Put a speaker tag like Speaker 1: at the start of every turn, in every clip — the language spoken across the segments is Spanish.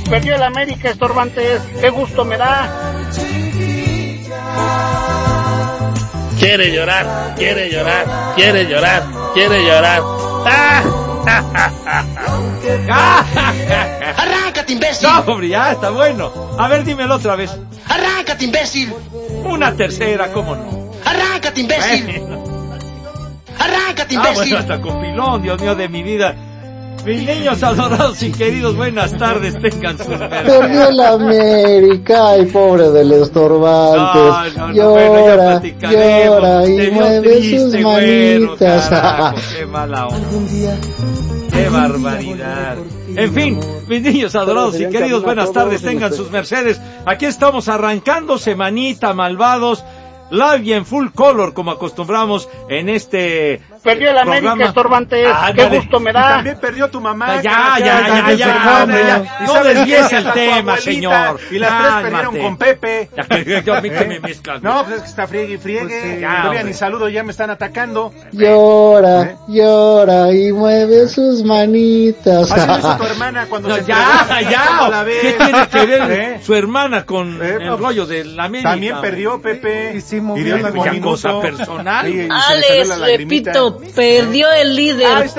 Speaker 1: Perdió el América, estorbantes. Qué gusto me da. Quiere llorar, quiere llorar, quiere llorar, quiere llorar.
Speaker 2: ¡Arráncate, imbécil!
Speaker 3: No, hombre, ya está bueno. A ver, dímelo otra vez.
Speaker 2: ¡Arráncate, imbécil!
Speaker 3: Una tercera, ¿cómo no?
Speaker 2: ¡Arráncate, imbécil! ¡Arráncate, imbécil!
Speaker 3: Bueno, hasta con pilón, Dios mío de mi vida. Mis niños adorados y queridos, buenas tardes, tengan sus mercedes.
Speaker 4: Perdió la América, ay, pobre del Estorbantes. Llora, llora y mueve sus manitas.
Speaker 3: Carajo, qué mala onda. Qué barbaridad. En fin, mis niños adorados y queridos, buenas tardes, tengan sus mercedes. Aquí estamos arrancando semanita, malvados. Live y en full color, como acostumbramos en este
Speaker 1: Perdió el América,
Speaker 3: programa.
Speaker 1: estorbantes. Qué gusto me da.
Speaker 5: También perdió tu mamá.
Speaker 3: Ya, no desvíes el tema, señor.
Speaker 5: Y las tres perdieron con Pepe.
Speaker 3: A mí que me mezclan.
Speaker 5: No, pues es que está friegue y friegue.
Speaker 3: Pues sí,
Speaker 5: Todavía ni saludo, ya me están atacando.
Speaker 4: Llora, llora y mueve sus manitas.
Speaker 5: Así lo hizo tu hermana cuando se
Speaker 3: Ya.
Speaker 5: la ve.
Speaker 3: ¿Qué tiene que ver su hermana con el rollo de la América?
Speaker 5: También perdió Pepe.
Speaker 3: Y dio una cosa personal.
Speaker 5: Sí,
Speaker 6: Alex, repito, perdió el líder,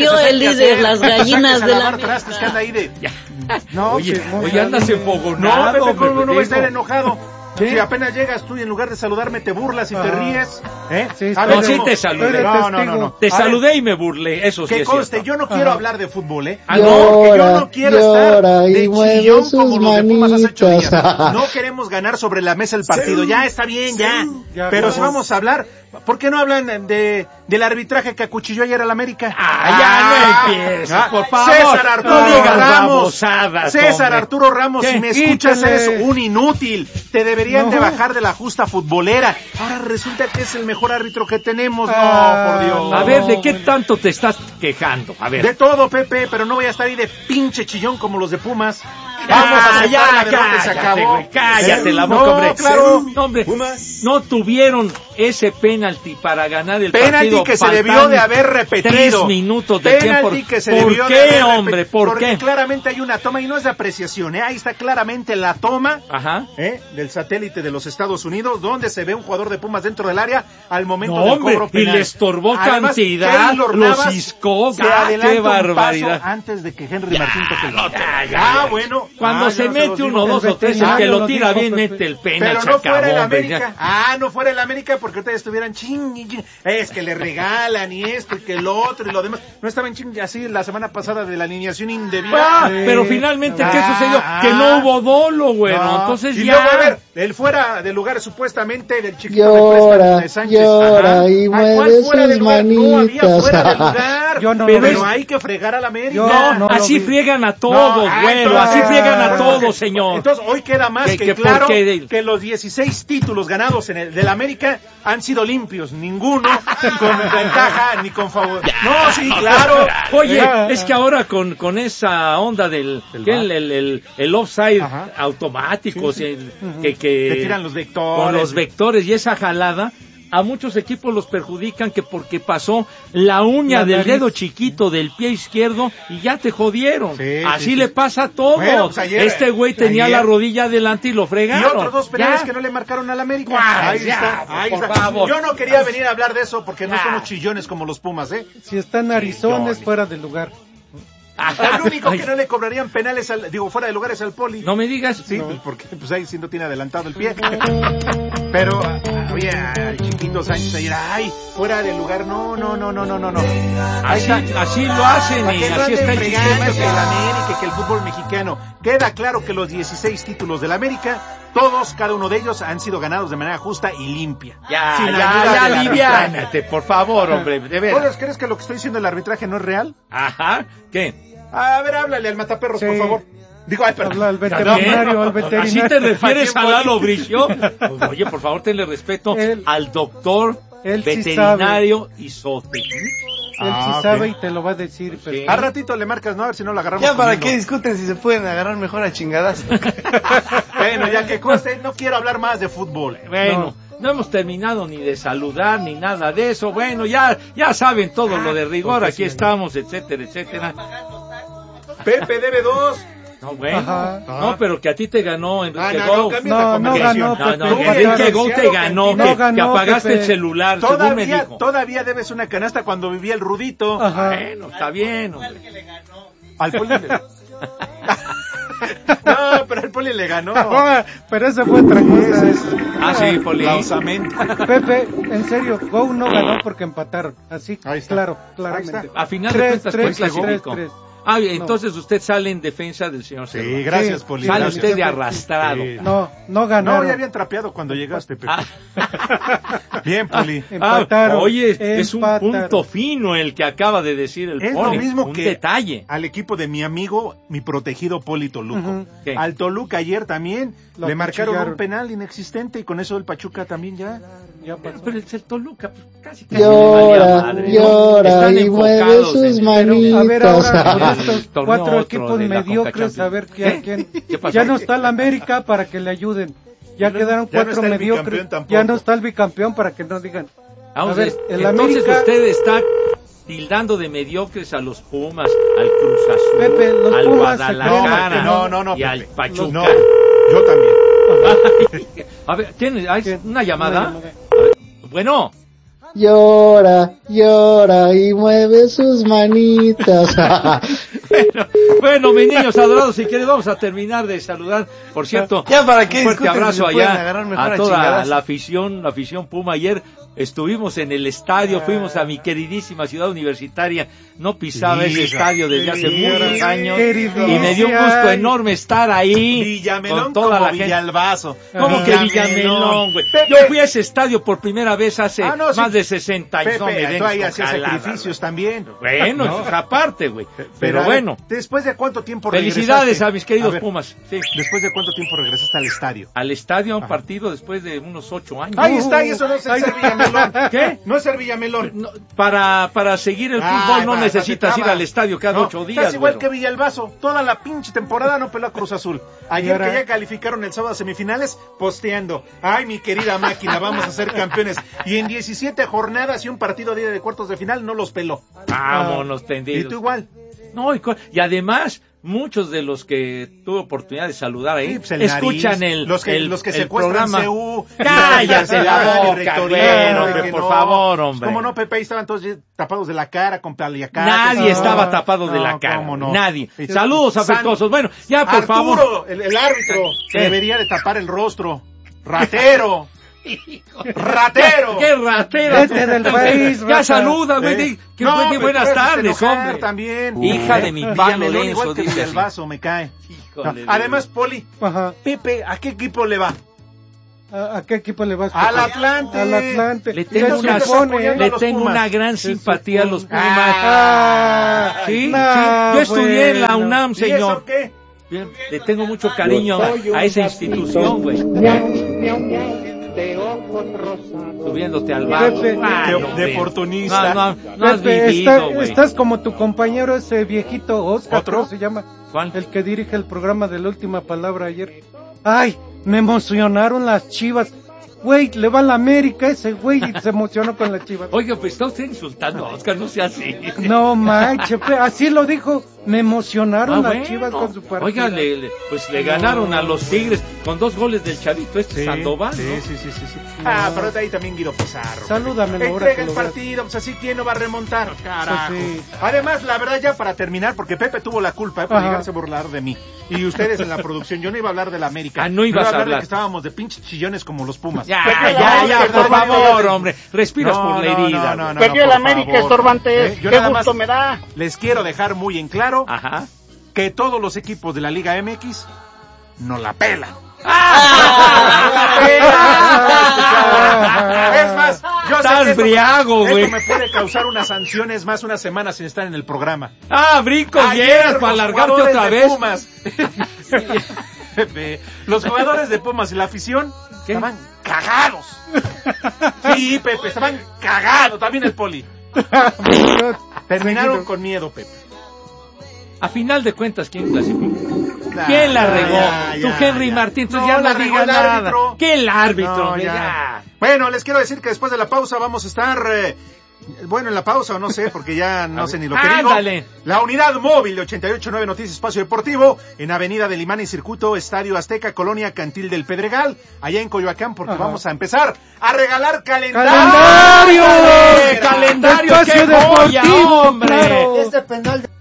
Speaker 6: las gallinas de la América.
Speaker 5: Que anda ahí de...
Speaker 3: No, oye, andas enfogonado.
Speaker 5: No, Pepe, ¿cómo no voy a estar
Speaker 3: digo.
Speaker 5: enojado?
Speaker 3: ¿Qué?
Speaker 5: Si apenas llegas tú y en lugar de saludarme te burlas y te ríes, ¿eh?
Speaker 3: Sí, sí te saludé.
Speaker 5: No.
Speaker 3: Te saludé y me burlé, eso sí
Speaker 5: que
Speaker 3: es
Speaker 5: conste,
Speaker 3: cierto.
Speaker 5: yo no quiero hablar de fútbol, ¿eh?
Speaker 4: Llora,
Speaker 5: que yo no quiero estar de
Speaker 4: y mueve
Speaker 5: chillón
Speaker 4: sus
Speaker 5: como los de Pumas hace 8 días.
Speaker 4: manitas.
Speaker 5: No queremos ganar sobre la mesa el partido, ya está bien, ya. Pero si vamos a hablar, ¿por qué no hablan del arbitraje que acuchilló ayer al América?
Speaker 3: Ya no empieces, por favor.
Speaker 5: César Arturo
Speaker 3: no digas
Speaker 5: Ramos.
Speaker 3: babosadas,
Speaker 5: César
Speaker 3: hombre.
Speaker 5: Arturo Ramos,
Speaker 3: ¿Qué?
Speaker 5: si me escuchas
Speaker 3: Quítale.
Speaker 5: eres un inútil. Te deberían de bajar de la justa futbolera. Ahora resulta que es el mejor árbitro que tenemos. No, por Dios.
Speaker 3: A ver, ¿de qué tanto te estás quejando? A ver.
Speaker 5: De todo, Pepe, pero no voy a estar ahí de pinche chillón como los de Pumas. Vamos a aceptar la derrota y se acabó.
Speaker 3: Güey, cállate la boca,
Speaker 5: No,
Speaker 3: hombre.
Speaker 5: claro.
Speaker 3: No, hombre, no tuvieron ese penalti para ganar el
Speaker 5: Penalti
Speaker 3: partido.
Speaker 5: que se debió de haber repetido.
Speaker 3: 3 minutos de tiempo.
Speaker 5: Penalti que se
Speaker 3: ¿Por
Speaker 5: debió
Speaker 3: qué,
Speaker 5: de haber
Speaker 3: hombre? ¿Por
Speaker 5: porque
Speaker 3: qué?
Speaker 5: claramente hay una toma y no es de apreciación, ¿eh? Ahí está claramente la toma.
Speaker 3: Ajá.
Speaker 5: Del satélite de los Estados Unidos, donde se ve un jugador de Pumas dentro del área al momento
Speaker 3: No,
Speaker 5: del
Speaker 3: hombre,
Speaker 5: cobro
Speaker 3: y
Speaker 5: penal.
Speaker 3: le estorbó
Speaker 5: Además,
Speaker 3: cantidad,
Speaker 5: Keylor
Speaker 3: lo
Speaker 5: Navas
Speaker 3: ciscó.
Speaker 5: se adelanta
Speaker 3: ¡Qué
Speaker 5: un
Speaker 3: barbaridad!
Speaker 5: paso antes de que Henry Martín toque el balón.
Speaker 3: Bueno. Cuando
Speaker 5: Ah,
Speaker 3: se
Speaker 5: yo
Speaker 3: mete
Speaker 5: los
Speaker 3: uno,
Speaker 5: digo.
Speaker 3: dos o tres, el que lo tira bien mete el penal.
Speaker 5: Pero no fuera el
Speaker 3: acabó,
Speaker 5: América.
Speaker 3: hombre.
Speaker 5: No fuera el América porque ustedes estuvieran ching. Es que le regalan y esto y que el otro y lo demás. No estaban ching así la semana pasada de la alineación indebida.
Speaker 3: Pero finalmente, ¿qué sucedió? Que no hubo dolo, bueno. Entonces
Speaker 5: y
Speaker 3: ya.
Speaker 5: luego, a ver, el fuera de lugar supuestamente del chiquito
Speaker 4: Llora,
Speaker 5: de Sánchez.
Speaker 4: llora
Speaker 5: Ajá.
Speaker 4: y
Speaker 5: ¿Cuál
Speaker 4: mueve
Speaker 5: fuera de
Speaker 4: sus
Speaker 5: lugar? No había
Speaker 4: manitas.
Speaker 5: fuera de lugar.
Speaker 3: Yo no
Speaker 5: pero
Speaker 3: lo vi.
Speaker 5: hay que fregar a la América.
Speaker 3: Así friegan a todos, güero. Así friegan a todos, señor.
Speaker 5: Entonces, hoy queda más que
Speaker 3: ¿por
Speaker 5: claro
Speaker 3: qué?
Speaker 5: que los 16 títulos ganados en el del América han sido limpios, ninguno con ventaja ni con favor. No, sí, claro.
Speaker 3: Oye, es que ahora con esa onda del el offside automático, que
Speaker 5: tiran los vectores.
Speaker 3: Con los vectores y esa jalada, a muchos equipos los perjudican que porque pasó la uña del dedo chiquito del pie izquierdo y ya te jodieron. Así le pasa a todos.
Speaker 5: Bueno, pues ayer,
Speaker 3: este güey tenía la rodilla adelante y lo fregaron.
Speaker 5: Y otros dos penales que no le marcaron al América. Ahí está.
Speaker 3: Favor.
Speaker 5: Yo no quería venir a hablar de eso porque no somos chillones como los Pumas, ¿eh?
Speaker 7: Si está en Arizona es fuera de lugar.
Speaker 5: El único que no le cobrarían penales, fuera de lugar es al Poli.
Speaker 3: No me digas.
Speaker 5: Sí, pues porque ahí sí no tiene adelantado el pie. Pero, oye, al chiquito Sánchez ayer, fuera de lugar, no.
Speaker 3: Así lo hacen y así está el sistema.
Speaker 5: Que el América, que el fútbol mexicano. Queda claro que los 16 títulos del América, cada uno de ellos han sido ganados de manera justa y limpia.
Speaker 3: Ya, aliviánate, por favor, hombre, de veras.
Speaker 5: ¿Todos crees que lo que estoy diciendo del arbitraje no es real?
Speaker 3: Ajá, ¿qué?
Speaker 5: A ver, háblale al mataperros, por favor. Digo, perdón.
Speaker 7: Habla al veterinario,
Speaker 3: ¿Así te refieres a Lalo Bricio? Oye, por favor, tenle respeto al doctor veterinario Isote.
Speaker 7: Él sí sabe y te lo va a decir. Pero...
Speaker 5: A ratito le marcas, ¿no? A ver si no lo agarramos.
Speaker 8: Ya, ¿para qué discuten si se pueden agarrar mejor a chingadas?
Speaker 5: Bueno, ya que conste, no quiero hablar más de fútbol.
Speaker 3: Bueno. No hemos terminado ni de saludar ni nada de eso. Bueno, ya saben todo lo de rigor. Aquí estamos, etcétera.
Speaker 5: Pepe debe 2.
Speaker 3: No, bueno.
Speaker 7: Ajá.
Speaker 3: No, pero que a ti te ganó Enrique
Speaker 5: no
Speaker 3: Gou.
Speaker 5: cambia la
Speaker 7: No
Speaker 5: conversación.
Speaker 7: ganó,
Speaker 3: No,
Speaker 7: Pepe.
Speaker 3: Enrique Gou te ganó,
Speaker 7: No
Speaker 3: que
Speaker 7: ganó,
Speaker 3: apagaste
Speaker 7: Pepe.
Speaker 3: el celular, según me dijo.
Speaker 5: Todavía debes una canasta cuando vivía el Rudito.
Speaker 7: Ajá.
Speaker 3: Bueno, está bien. hombre.
Speaker 5: Al Poli No, pero el Poli le ganó.
Speaker 7: Pero esa fue otra cosa.
Speaker 3: Ah, sí, Poli.
Speaker 5: Lausamente.
Speaker 7: Pepe, en serio, Go no ganó porque empataron. Así,
Speaker 5: Ahí está.
Speaker 7: claro,
Speaker 5: Ahí
Speaker 7: claramente.
Speaker 5: está.
Speaker 3: A final de cuentas, ¿quién clasificó?
Speaker 7: 3-3.
Speaker 3: Ah, entonces usted sale en defensa del señor
Speaker 5: Sí,
Speaker 3: Cervantes.
Speaker 5: gracias, Poli.
Speaker 3: Sale
Speaker 5: gracias.
Speaker 3: usted de arrastrado.
Speaker 5: Sí.
Speaker 7: No ganaron.
Speaker 5: No, ya habían trapeado cuando llegaste, Pepe.
Speaker 3: Ah.
Speaker 5: Bien, Poli.
Speaker 7: Empataron.
Speaker 3: Oye, es un
Speaker 7: empataron.
Speaker 3: punto fino el que acaba de decir el
Speaker 5: Es
Speaker 3: Poli.
Speaker 5: lo mismo
Speaker 3: un
Speaker 5: que
Speaker 3: detalle.
Speaker 5: al equipo de mi amigo, mi protegido Poli Toluco.
Speaker 7: Ujú.
Speaker 3: ¿Qué?
Speaker 5: Al Toluca ayer también
Speaker 7: Lo
Speaker 5: le marcaron
Speaker 7: acuchillaron.
Speaker 5: un penal inexistente y con eso el Pachuca también ya.
Speaker 7: Ya pasó.
Speaker 3: Pero el Toluca, pues, casi
Speaker 4: Llora,
Speaker 3: le valía madre, ¿no?
Speaker 4: llora
Speaker 3: Están
Speaker 4: y mueve
Speaker 3: enfocados
Speaker 4: sus
Speaker 3: en-
Speaker 4: manitas.
Speaker 7: A ver, ahora con
Speaker 3: Ah,
Speaker 7: estos
Speaker 3: torneo
Speaker 7: 4
Speaker 3: otro
Speaker 7: equipos
Speaker 3: de la
Speaker 7: mediocres,
Speaker 3: Conca
Speaker 7: a ver
Speaker 3: Champions.
Speaker 7: quién.
Speaker 3: ¿Qué pasó?
Speaker 7: Ya no está la América para que le ayuden. Ya quedaron
Speaker 5: ya no
Speaker 7: 4
Speaker 5: está el
Speaker 7: mediocres.
Speaker 5: bicampeón tampoco.
Speaker 7: Ya no está el bicampeón para que no digan.
Speaker 3: Vamos
Speaker 7: A ver,
Speaker 3: el
Speaker 7: el
Speaker 3: entonces
Speaker 7: América-
Speaker 3: usted está tildando de mediocres a los Pumas, al Cruz Azul,
Speaker 7: Pepe, los
Speaker 3: al
Speaker 7: Pumas se
Speaker 3: Guadalajara
Speaker 7: creen-
Speaker 5: No,
Speaker 3: y al
Speaker 5: Pepe.
Speaker 3: Pachuca.
Speaker 5: No, yo también.
Speaker 3: A ver, ¿hay
Speaker 7: ¿Qué?
Speaker 3: una llamada?
Speaker 7: Una llamada.
Speaker 3: A ver, bueno,
Speaker 4: Llora, llora y mueve sus manitas.
Speaker 3: bueno, mis niños adorados, si quieren vamos a terminar de saludar. Por cierto,
Speaker 8: Ya, ¿para qué
Speaker 3: un fuerte
Speaker 8: discuten
Speaker 3: abrazo
Speaker 8: si se pueden
Speaker 3: allá
Speaker 8: agarrar mejor
Speaker 3: a
Speaker 8: a
Speaker 3: toda
Speaker 8: chingadas?
Speaker 3: la afición Puma. Ayer estuvimos en el estadio, fuimos a mi queridísima ciudad universitaria. No pisaba ese estadio desde hace muchos años
Speaker 7: Queridísima.
Speaker 3: y me dio un gusto enorme estar ahí
Speaker 5: Villamelón
Speaker 3: con toda
Speaker 5: como
Speaker 3: la gente.
Speaker 5: Villalbazo.
Speaker 3: ¿Cómo que Villamelón, güey?
Speaker 5: Pepe.
Speaker 3: Yo fui a ese estadio por primera vez hace
Speaker 5: No, sí.
Speaker 3: más de 60 años.
Speaker 5: Pepe,
Speaker 3: No me
Speaker 5: tú
Speaker 3: vengas
Speaker 5: ahí
Speaker 3: con
Speaker 5: hacías
Speaker 3: jaladas,
Speaker 5: sacrificios también.
Speaker 3: güey. Bueno,
Speaker 5: No.
Speaker 3: eso es aparte, güey. Pero
Speaker 5: a ver,
Speaker 3: bueno,
Speaker 5: ¿después de cuánto tiempo
Speaker 3: felicidades
Speaker 5: regresaste?
Speaker 3: a mis queridos
Speaker 5: ver,
Speaker 3: Pumas. Sí.
Speaker 5: ¿Después de cuánto tiempo regresaste al estadio?
Speaker 3: Al estadio a un partido después de unos 8 años.
Speaker 5: Ahí está, y eso no es ser Villamelón.
Speaker 3: ¿Qué?
Speaker 5: No es ser Villamelón.
Speaker 3: No, para seguir el fútbol no necesitas ir al estadio cada 8 días.
Speaker 5: Estás igual
Speaker 3: güero.
Speaker 5: que Villalbazo. Toda la pinche temporada no peló a Cruz Azul. Ayer
Speaker 7: ahora-
Speaker 5: que ya calificaron el sábado a semifinales, posteando. Ay, mi querida máquina, vamos a ser campeones. Y en 17 jornadas y un partido de ida de cuartos de final no los peló.
Speaker 3: Vámonos
Speaker 5: Y
Speaker 3: tendidos.
Speaker 5: tú igual.
Speaker 3: No, y además, muchos de los que tuve oportunidad de saludar ahí,
Speaker 5: Sí, pues el
Speaker 3: escuchan
Speaker 5: nariz, los que
Speaker 3: el
Speaker 5: secuestran
Speaker 3: programa.
Speaker 5: CU.
Speaker 3: Cállate la boca,
Speaker 5: rectorial,
Speaker 3: bueno,
Speaker 5: que
Speaker 3: por
Speaker 5: no.
Speaker 3: favor, hombre.
Speaker 5: ¿Cómo no, Pepe? Ahí estaban todos tapados de la cara con paliacates.
Speaker 3: Nadie estaba
Speaker 5: No,
Speaker 3: tapado de
Speaker 5: no,
Speaker 3: la cara.
Speaker 5: ¿cómo no?
Speaker 3: Nadie.
Speaker 5: Sí.
Speaker 3: Saludos afectuosos. Bueno, ya por
Speaker 5: Arturo,
Speaker 3: favor.
Speaker 5: el árbitro, se
Speaker 3: ¿Qué?
Speaker 5: debería de tapar el rostro. Ratero. ¡Ratero!
Speaker 3: ¡Qué ratera!
Speaker 7: Vete del país,
Speaker 3: Ya
Speaker 7: rata.
Speaker 3: saluda, güey. Que
Speaker 5: No,
Speaker 3: buenas
Speaker 5: me puedes
Speaker 3: tardes,
Speaker 5: enojar
Speaker 3: hombre.
Speaker 5: también.
Speaker 3: Hija de mi Pablo
Speaker 5: Villamelón,
Speaker 3: Lenzo,
Speaker 5: igual que
Speaker 3: dice así.
Speaker 5: Villalbazo, me cae.
Speaker 3: Híjole,
Speaker 5: No, además, Poli,
Speaker 7: Ajá.
Speaker 5: Pepe, ¿a qué equipo le va?
Speaker 7: ¿A qué equipo le vas?
Speaker 5: Al
Speaker 7: Pepe?
Speaker 5: Atlante.
Speaker 7: Al Atlante.
Speaker 3: Le tengo,
Speaker 7: Ya se
Speaker 3: una,
Speaker 7: supone,
Speaker 3: le
Speaker 5: los
Speaker 3: tengo
Speaker 5: Pumas.
Speaker 3: una gran
Speaker 7: Se
Speaker 3: simpatía a los
Speaker 7: supone.
Speaker 3: Pumas.
Speaker 7: Ah,
Speaker 3: Sí,
Speaker 7: no,
Speaker 3: sí. Yo estudié en la
Speaker 7: bueno.
Speaker 3: UNAM,
Speaker 5: ¿Y
Speaker 3: señor.
Speaker 5: eso qué?
Speaker 3: Bien, le tengo mucho cariño a esa institución, güey. Subiéndote al barco.
Speaker 7: Pepe,
Speaker 5: de oportunista.
Speaker 3: No has
Speaker 7: Pepe,
Speaker 3: vivido, güey.
Speaker 7: estás como tu compañero ese viejito Oscar,
Speaker 5: ¿Otro?
Speaker 7: ¿cómo se llama?
Speaker 3: ¿Cuál?
Speaker 7: El que dirige el programa de La Última Palabra ayer. Ay, me emocionaron las Chivas. Güey, le va a la América ese güey y se emocionó con las Chivas.
Speaker 3: Oiga, pues está usted insultando a Oscar, no sea así.
Speaker 7: No manches, así lo dijo. Me emocionaron las
Speaker 3: bueno.
Speaker 7: Chivas con su partido.
Speaker 3: Oiga, pues le ganaron a los Tigres con 2 goles del chavito Sandoval,
Speaker 5: sí,
Speaker 3: ¿no?
Speaker 5: sí. Ah, pero de ahí también Guido Pizarro.
Speaker 7: Salúdamelo ahora
Speaker 5: Entrega
Speaker 7: que
Speaker 5: el
Speaker 7: lo veas.
Speaker 5: partido, pues así, ¿quién no va a remontar? Carajo.
Speaker 7: Pues sí.
Speaker 5: Además, la verdad, ya para terminar, porque Pepe tuvo la culpa por
Speaker 7: Ajá.
Speaker 5: llegarse a burlar de mí. Y ustedes en la producción, yo no iba a hablar de la América.
Speaker 3: Ah, no ibas
Speaker 5: Yo iba
Speaker 3: a
Speaker 5: de
Speaker 3: hablar.
Speaker 5: que estábamos de pinches chillones como los Pumas.
Speaker 3: Ya,
Speaker 5: Pepe,
Speaker 3: ya,
Speaker 5: perdón,
Speaker 3: por favor,
Speaker 5: perdón.
Speaker 3: hombre. Respiras por la herida. güey.
Speaker 2: Perdió el
Speaker 5: por
Speaker 2: América,
Speaker 5: favor.
Speaker 2: Estorbantes.
Speaker 5: Yo
Speaker 2: Qué
Speaker 5: nada
Speaker 2: gusto
Speaker 5: más
Speaker 2: me da.
Speaker 5: les quiero dejar muy en claro
Speaker 3: Ajá.
Speaker 5: que todos los equipos de la Liga MX no la pelan. Es más, yo sé
Speaker 3: Estás
Speaker 5: que esto-
Speaker 3: briago, güey.
Speaker 5: esto me puede causar una sanción, es más, una semana sin estar en el programa.
Speaker 3: Ah, brinco, llegas para
Speaker 5: los
Speaker 3: alargarte
Speaker 5: jugadores
Speaker 3: otra
Speaker 5: de
Speaker 3: vez.
Speaker 5: Pumas. Pepe, los jugadores de Pumas y la afición estaban cagados. Sí, Pepe, estaban cagados. También el Poli. Terminaron con miedo, Pepe.
Speaker 3: A final de cuentas, ¿quién clasificó? ¿Quién la regó?
Speaker 5: Ya,
Speaker 3: Tú, Henry
Speaker 5: ya.
Speaker 3: Martín, entonces
Speaker 5: No,
Speaker 3: ya
Speaker 5: la
Speaker 3: no
Speaker 5: regó
Speaker 3: digas
Speaker 5: el
Speaker 3: nada.
Speaker 5: árbitro.
Speaker 3: ¿Qué el árbitro?
Speaker 5: No,
Speaker 3: hombre?
Speaker 5: ya.
Speaker 3: Ya.
Speaker 5: Bueno, les quiero decir que después de la pausa vamos a estar Bueno, en la pausa o no sé, porque ya no sé ni lo que digo.
Speaker 3: Ándale.
Speaker 5: La unidad móvil de 88.9 Noticias Espacio Deportivo, en Avenida del Imán y Circuito, Estadio Azteca, Colonia Cantil del Pedregal, allá en Coyoacán, porque vamos a empezar a regalar calendario.
Speaker 3: ¡Calendario!
Speaker 7: Espacio
Speaker 3: ¡Qué joya,
Speaker 7: deportivo,
Speaker 3: hombre!
Speaker 7: claro.
Speaker 8: Este penal de...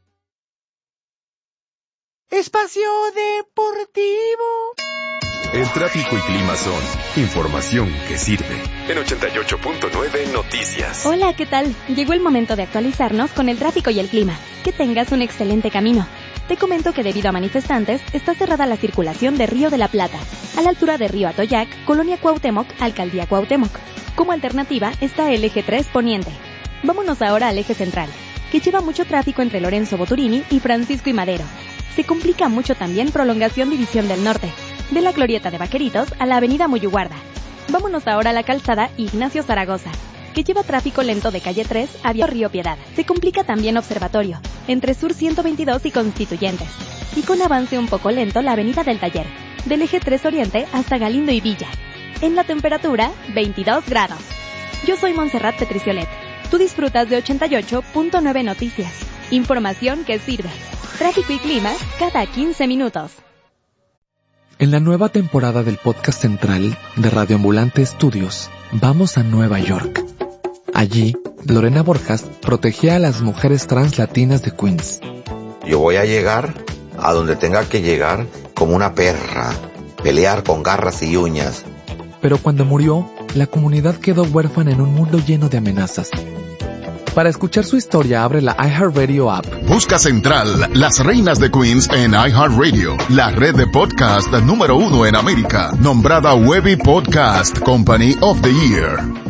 Speaker 2: Espacio Deportivo.
Speaker 9: El tráfico y clima son información que sirve. En 88.9 Noticias.
Speaker 10: Hola, ¿qué tal? Llegó el momento de actualizarnos con el tráfico y el clima. Que tengas un excelente camino. Te comento que debido a manifestantes, está cerrada la circulación de Río de la Plata, a la altura de Río Atoyac, Colonia Cuauhtémoc, Alcaldía Cuauhtémoc. Como alternativa está el eje 3 Poniente. Vámonos ahora al eje central, que lleva mucho tráfico entre Lorenzo Boturini y Francisco y Madero. Se complica mucho también prolongación División del Norte, de la Glorieta de Vaqueritos a la avenida Muyuguarda. Vámonos ahora a la calzada Ignacio Zaragoza, que lleva tráfico lento de calle 3 a Río Piedad. Se complica también Observatorio, entre Sur 122 y Constituyentes. Y con avance un poco lento la avenida del Taller, del eje 3 Oriente hasta Galindo y Villa. En la temperatura, 22 grados. Yo soy Montserrat Petriciolet. Tú disfrutas de 88.9 Noticias. Información que sirve. Tráfico y clima cada 15 minutos.
Speaker 11: En la nueva temporada del podcast central de Radio Ambulante Estudios, vamos a Nueva York. Allí, Lorena Borjas protegía a las mujeres trans latinas de Queens.
Speaker 12: Yo voy a llegar a donde tenga que llegar como una perra, pelear con garras y uñas.
Speaker 11: Pero cuando murió, la comunidad quedó huérfana en un mundo lleno de amenazas. Para escuchar su historia, abre la iHeartRadio app.
Speaker 13: Busca Central, las reinas de Queens en iHeartRadio, la red de podcast número 1 en América, nombrada Webby Podcast Company of the Year.